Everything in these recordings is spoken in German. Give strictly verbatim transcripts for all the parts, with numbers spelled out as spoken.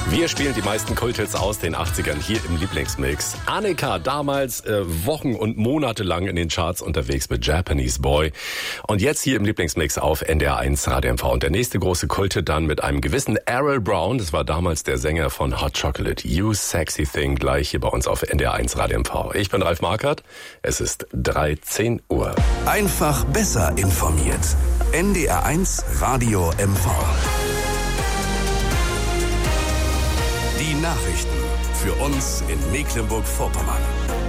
Wir spielen die meisten Kulthits aus den achtzigern hier im Lieblingsmix. Annika, damals äh, Wochen und Monate lang in den Charts unterwegs mit Japanese Boy. Und jetzt hier im Lieblingsmix auf N D R eins Radio M V. Und der nächste große Kulthit dann mit einem gewissen Errol Brown. Das war damals der Sänger von Hot Chocolate. You Sexy Thing, gleich hier bei uns auf N D R eins Radio M V. Ich bin Ralf Markert. Es ist dreizehn Uhr. Einfach besser informiert. N D R eins Radio M V. Die Nachrichten für uns in Mecklenburg-Vorpommern.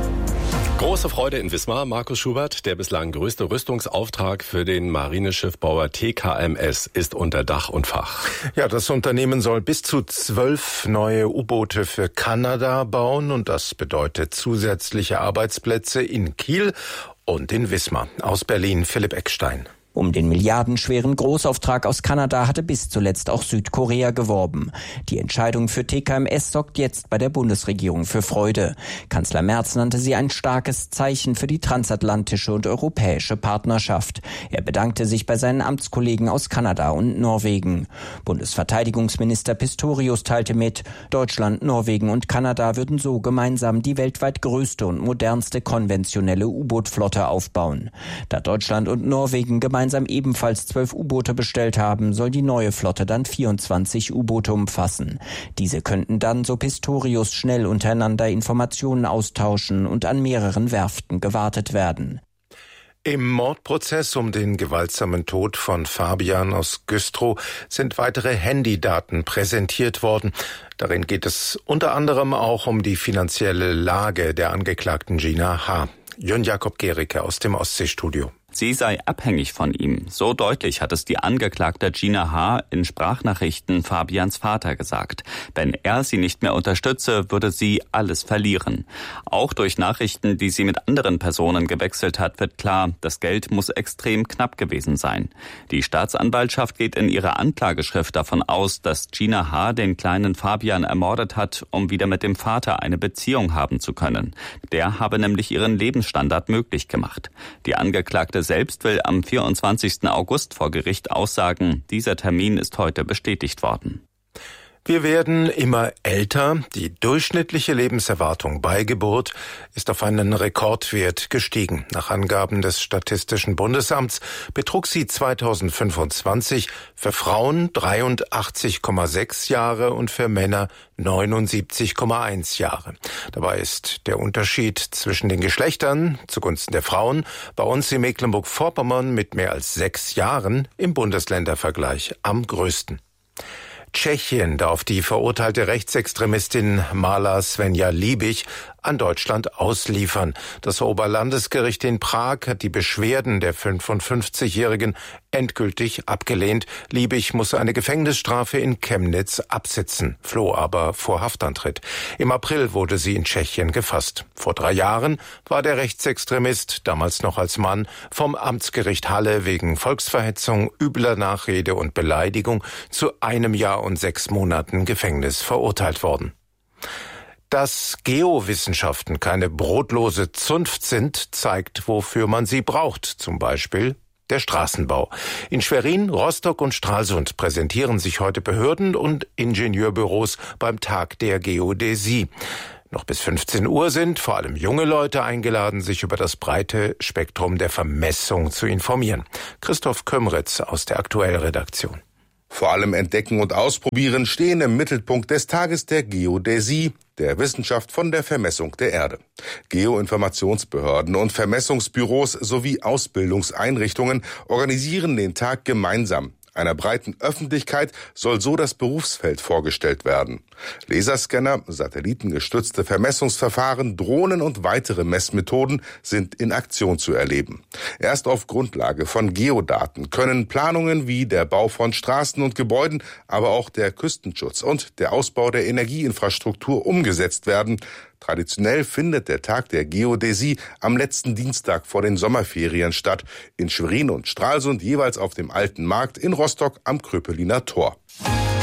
Große Freude in Wismar. Markus Schubert, der bislang größte Rüstungsauftrag für den Marineschiffbauer T K M S ist unter Dach und Fach. Ja, das Unternehmen soll bis zu zwölf neue U-Boote für Kanada bauen und das bedeutet zusätzliche Arbeitsplätze in Kiel und in Wismar. Aus Berlin Philipp Eckstein. Um den milliardenschweren Großauftrag aus Kanada hatte bis zuletzt auch Südkorea geworben. Die Entscheidung für T K M S sorgt jetzt bei der Bundesregierung für Freude. Kanzler Merz nannte sie ein starkes Zeichen für die transatlantische und europäische Partnerschaft. Er bedankte sich bei seinen Amtskollegen aus Kanada und Norwegen. Bundesverteidigungsminister Pistorius teilte mit, Deutschland, Norwegen und Kanada würden so gemeinsam die weltweit größte und modernste konventionelle U-Boot-Flotte aufbauen. Da Deutschland und Norwegen gemeinsam gemeinsam ebenfalls zwölf U-Boote bestellt haben, soll die neue Flotte dann vierundzwanzig U-Boote umfassen. Diese könnten dann, so Pistorius, schnell untereinander Informationen austauschen und an mehreren Werften gewartet werden. Im Mordprozess um den gewaltsamen Tod von Fabian aus Güstrow sind weitere Handydaten präsentiert worden. Darin geht es unter anderem auch um die finanzielle Lage der Angeklagten Gina H. Jörn Jakob Gericke aus dem Ostseestudio. Sie sei abhängig von ihm. So deutlich hat es die Angeklagte Gina H. in Sprachnachrichten Fabians Vater gesagt. Wenn er sie nicht mehr unterstütze, würde sie alles verlieren. Auch durch Nachrichten, die sie mit anderen Personen gewechselt hat, wird klar, das Geld muss extrem knapp gewesen sein. Die Staatsanwaltschaft geht in ihrer Anklageschrift davon aus, dass Gina H. den kleinen Fabian ermordet hat, um wieder mit dem Vater eine Beziehung haben zu können. Der habe nämlich ihren Lebensstandard möglich gemacht. Die Angeklagte selbst will am vierundzwanzigsten August vor Gericht aussagen. Dieser Termin ist heute bestätigt worden. Wir werden immer älter. Die durchschnittliche Lebenserwartung bei Geburt ist auf einen Rekordwert gestiegen. Nach Angaben des Statistischen Bundesamts betrug sie zweitausendfünfundzwanzig für Frauen dreiundachtzig Komma sechs Jahre und für Männer neunundsiebzig Komma eins Jahre. Dabei ist der Unterschied zwischen den Geschlechtern zugunsten der Frauen bei uns in Mecklenburg-Vorpommern mit mehr als sechs Jahren im Bundesländervergleich am größten. Tschechien darf die verurteilte Rechtsextremistin Marla Svenja Liebig an Deutschland ausliefern. Das Oberlandesgericht in Prag hat die Beschwerden der fünfundfünfzigjährigen endgültig abgelehnt. Liebig muss eine Gefängnisstrafe in Chemnitz absitzen, floh aber vor Haftantritt. Im April wurde sie in Tschechien gefasst. Vor drei Jahren war der Rechtsextremist, damals noch als Mann, vom Amtsgericht Halle wegen Volksverhetzung, übler Nachrede und Beleidigung zu einem Jahr und sechs Monaten Gefängnis verurteilt worden. Dass Geowissenschaften keine brotlose Zunft sind, zeigt, wofür man sie braucht, zum Beispiel der Straßenbau. In Schwerin, Rostock und Stralsund präsentieren sich heute Behörden und Ingenieurbüros beim Tag der Geodäsie. Noch bis fünfzehn Uhr sind vor allem junge Leute eingeladen, sich über das breite Spektrum der Vermessung zu informieren. Christoph Kömritz aus der Aktuellredaktion. Vor allem Entdecken und Ausprobieren stehen im Mittelpunkt des Tages der Geodäsie, der Wissenschaft von der Vermessung der Erde. Geoinformationsbehörden und Vermessungsbüros sowie Ausbildungseinrichtungen organisieren den Tag gemeinsam. Einer breiten Öffentlichkeit soll so das Berufsfeld vorgestellt werden. Laserscanner, satellitengestützte Vermessungsverfahren, Drohnen und weitere Messmethoden sind in Aktion zu erleben. Erst auf Grundlage von Geodaten können Planungen wie der Bau von Straßen und Gebäuden, aber auch der Küstenschutz und der Ausbau der Energieinfrastruktur umgesetzt werden. Traditionell findet der Tag der Geodäsie am letzten Dienstag vor den Sommerferien statt. In Schwerin und Stralsund jeweils auf dem Alten Markt, in Rostock am Kröpeliner Tor.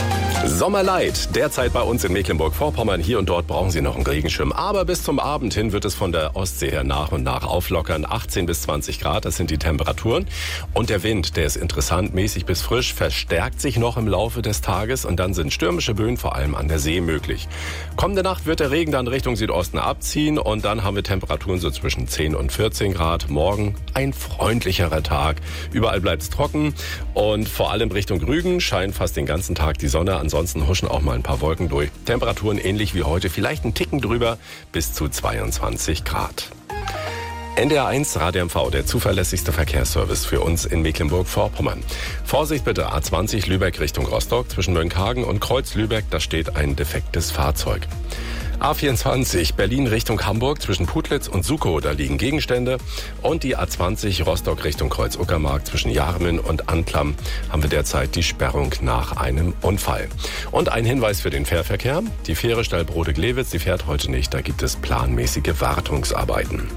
Sommerlight, derzeit bei uns in Mecklenburg-Vorpommern. Hier und dort brauchen Sie noch einen Regenschirm. Aber bis zum Abend hin wird es von der Ostsee her nach und nach auflockern. achtzehn bis zwanzig Grad, das sind die Temperaturen. Und der Wind, der ist interessant, mäßig bis frisch, verstärkt sich noch im Laufe des Tages. Und dann sind stürmische Böen vor allem an der See möglich. Kommende Nacht wird der Regen dann Richtung Südosten abziehen. Und dann haben wir Temperaturen so zwischen zehn und vierzehn Grad. Morgen ein freundlicherer Tag. Überall bleibt es trocken. Und vor allem Richtung Rügen scheint fast den ganzen Tag die Sonne. Ansonsten huschen auch mal ein paar Wolken durch. Temperaturen ähnlich wie heute, vielleicht einen Ticken drüber, bis zu zweiundzwanzig Grad. N D R eins Radio M V, der zuverlässigste Verkehrsservice für uns in Mecklenburg-Vorpommern. Vorsicht bitte, A zwanzig Lübeck Richtung Rostock, zwischen Mönckehagen und Kreuz-Lübeck, da steht ein defektes Fahrzeug. A vierundzwanzig Berlin Richtung Hamburg, zwischen Putlitz und Sukow, da liegen Gegenstände. Und die A zwanzig Rostock Richtung Kreuz-Uckermark, zwischen Jarmen und Anklam, haben wir derzeit die Sperrung nach einem Unfall. Und ein Hinweis für den Fährverkehr. Die Fähre Stallbrode-Glewitz, die fährt heute nicht, da gibt es planmäßige Wartungsarbeiten.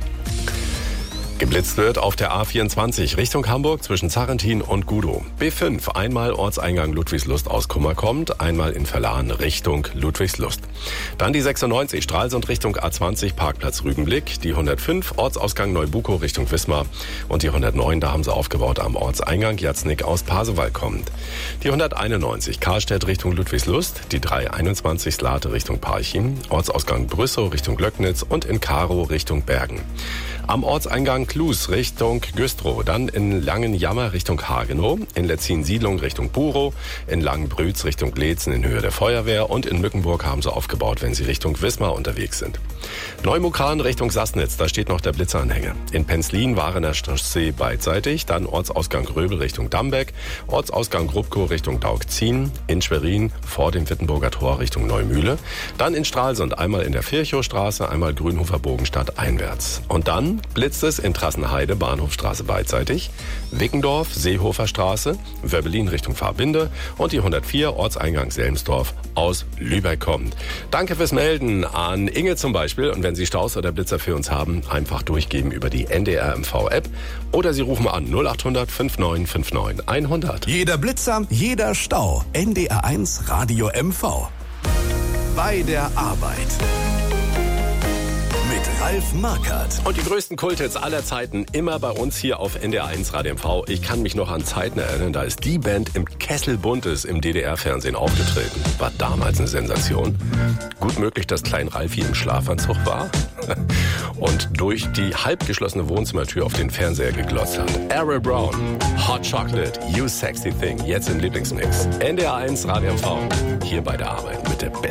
Geblitzt wird auf der A vierundzwanzig Richtung Hamburg zwischen Zarrentin und Gudow. B fünf, einmal Ortseingang Ludwigslust aus Kummerkommt, einmal in Verlahen Richtung Ludwigslust. Dann die sechsundneunzig Stralsund Richtung A zwanzig Parkplatz Rügenblick, die hundertfünf Ortsausgang Neubukow Richtung Wismar und die hundertneun, da haben sie aufgebaut am Ortseingang Jatznick aus Pasewalk kommt. Die hunderteinundneunzig Karstedt Richtung Ludwigslust, die dreihunderteinundzwanzig Slate Richtung Parchim, Ortsausgang Brüssow Richtung Glöcknitz und in Karow Richtung Bergen. Am Ortseingang Klus Richtung Güstrow, dann in Langenjammer Richtung Hagenow, in Letzin-Siedlung Richtung Burow, in Langenbrütz Richtung Gletzen in Höhe der Feuerwehr und in Mückenburg haben sie aufgebaut, wenn sie Richtung Wismar unterwegs sind. Neumukran Richtung Sassnitz, da steht noch der Blitzeranhänger. In Penzlin Warener Chaussee beidseitig, dann Ortsausgang Gröbel Richtung Dambeck, Ortsausgang Grubkow Richtung Daugzien, in Schwerin vor dem Wittenburger Tor Richtung Neumühle, dann in Stralsund einmal in der Virchowstraße, einmal Grünhofer Bogenstadt einwärts. Und dann blitzt es in Trassenheide, Bahnhofstraße beidseitig, Wickendorf, Seehofer Straße, Wöbbelin Richtung Fahrbinde und die hundertvier Ortseingang Selmsdorf aus Lübeck kommt. Danke fürs Melden an Inge zum Beispiel. Und wenn Sie Staus oder Blitzer für uns haben, einfach durchgeben über die N D R M V App oder Sie rufen an null acht hundert neunundfünfzig neunundfünfzig hundert. Jeder Blitzer, jeder Stau. N D R eins Radio M V. Bei der Arbeit. Mit Ralf Markert. Und die größten Kulthits aller Zeiten immer bei uns hier auf N D R eins Radio M V. Ich kann mich noch an Zeiten erinnern, da ist die Band im Kessel Buntes im D D R-Fernsehen aufgetreten. War damals eine Sensation. Gut möglich, dass Klein Ralfi im Schlafanzug war und durch die halbgeschlossene Wohnzimmertür auf den Fernseher geglotzt hat. Errol Brown, Hot Chocolate, You Sexy Thing, jetzt im Lieblingsmix. N D R eins Radio M V, hier bei der Arbeit mit der besten